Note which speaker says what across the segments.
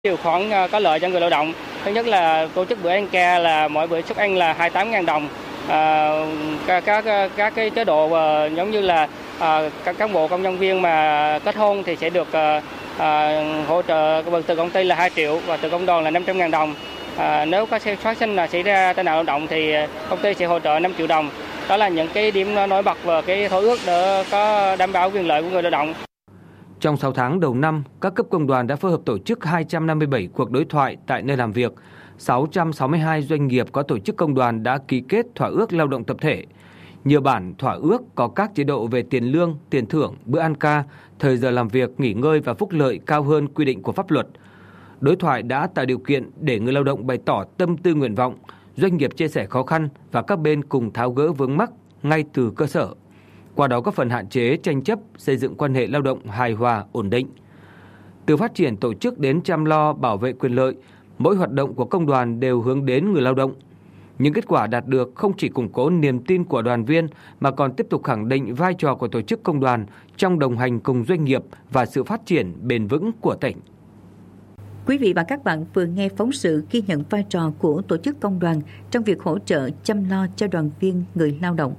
Speaker 1: Điều khoản có lợi cho người lao động. Thứ nhất là tổ chức bữa ăn ca là mỗi bữa suất ăn là 28.000 đồng. Các cái chế độ giống như là các cán bộ công nhân viên mà kết hôn thì sẽ được hỗ trợ từ công ty là 2 triệu và từ công đoàn là 500.000 đồng. Nếu có phát sinh là xảy ra tai nạn lao động thì công ty sẽ hỗ trợ 5 triệu đồng. Đó là những cái điểm nổi bật và cái thỏa ước để có đảm bảo quyền lợi của người lao động.
Speaker 2: Trong 6 tháng đầu năm, các cấp công đoàn đã phối hợp tổ chức 257 cuộc đối thoại tại nơi làm việc. 662 doanh nghiệp có tổ chức công đoàn đã ký kết thỏa ước lao động tập thể. Nhiều bản thỏa ước có các chế độ về tiền lương, tiền thưởng, bữa ăn ca, thời giờ làm việc, nghỉ ngơi và phúc lợi cao hơn quy định của pháp luật. Đối thoại đã tạo điều kiện để người lao động bày tỏ tâm tư nguyện vọng, doanh nghiệp chia sẻ khó khăn và các bên cùng tháo gỡ vướng mắc ngay từ cơ sở. Qua đó góp phần hạn chế tranh chấp, xây dựng quan hệ lao động hài hòa, ổn định. Từ phát triển tổ chức đến chăm lo bảo vệ quyền lợi, mỗi hoạt động của công đoàn đều hướng đến người lao động. Những kết quả đạt được không chỉ củng cố niềm tin của đoàn viên mà còn tiếp tục khẳng định vai trò của tổ chức công đoàn trong đồng hành cùng doanh nghiệp và sự phát triển bền vững của tỉnh.
Speaker 3: Quý vị và các bạn vừa nghe phóng sự ghi nhận vai trò của tổ chức công đoàn trong việc hỗ trợ chăm lo cho đoàn viên người lao động.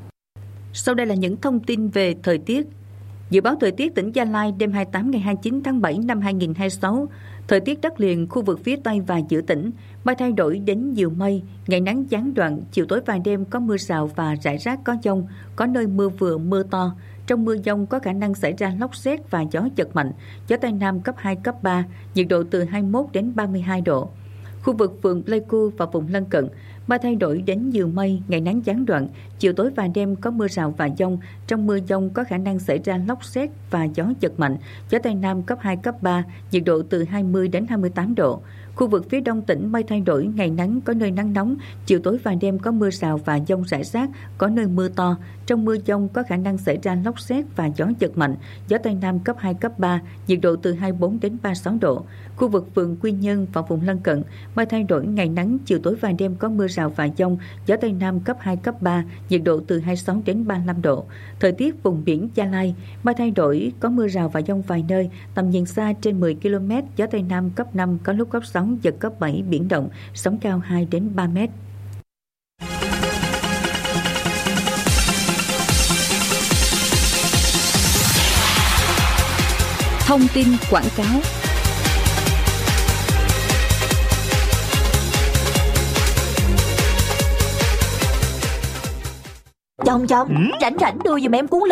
Speaker 3: Sau đây là những thông tin về thời tiết. Dự báo thời tiết tỉnh Gia Lai đêm 28 ngày 29 tháng 7 năm 2026, thời tiết đất liền khu vực phía Tây và giữa tỉnh, mây thay đổi đến nhiều mây, ngày nắng gián đoạn, chiều tối và đêm có mưa rào và rải rác có dông, có nơi mưa vừa mưa to. Trong mưa dông có khả năng xảy ra lốc sét và gió giật mạnh, gió Tây Nam cấp 2, cấp 3, nhiệt độ từ 21 đến 32 độ. Khu vực phường Pleiku và vùng lân cận, mây thay đổi đến nhiều mây, ngày nắng gián đoạn, chiều tối và đêm có mưa rào và dông. Trong mưa dông có khả năng xảy ra lốc sét và gió giật mạnh, gió Tây Nam cấp 2, cấp 3, nhiệt độ từ 20 đến 28 độ. Khu vực phía đông tỉnh mây thay đổi, ngày nắng, có nơi nắng nóng, chiều tối và đêm có mưa rào và dông rải rác, có nơi mưa to. Trong mưa dông có khả năng xảy ra lốc sét và gió giật mạnh, gió Tây Nam cấp 2, cấp 3, nhiệt độ từ 24 đến 36 độ. Khu vực phường Quy Nhơn và vùng lân cận, mây thay đổi, ngày nắng, chiều tối và đêm có mưa rào và dông, gió Tây Nam cấp 2, cấp 3, nhiệt độ từ 26 đến 35 độ. Thời tiết vùng biển Gia Lai, mây thay đổi, có mưa rào và dông vài nơi, tầm nhìn xa trên 10 km, gió Tây Nam cấp 5, có lúc cấp 6, giật cấp 7, biển động, sóng cao 2 đến 3 mét. Thông tin quảng cáo.
Speaker 4: Chồng, rảnh rảnh đưa giùm em cuốn